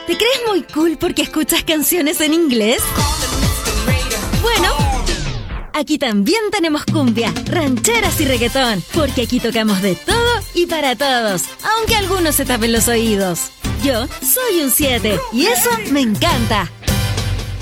¿Te crees muy cool porque escuchas canciones en inglés? Bueno, aquí también tenemos cumbia, rancheras y reggaetón, porque aquí tocamos de todo y para todos, aunque algunos se tapen los oídos. Yo soy un 7 y eso me encanta.